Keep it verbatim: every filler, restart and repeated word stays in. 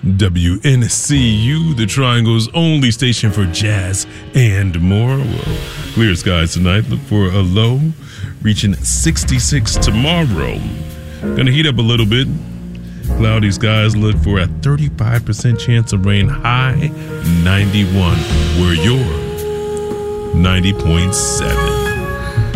W N C U, the Triangle's only station for jazz and more. Well, clear skies tonight. Look for a low reaching sixty-six tomorrow. Gonna heat up a little bit. Cloudy skies, look for a thirty-five percent chance of rain, high ninety-one. We're your ninety point seven.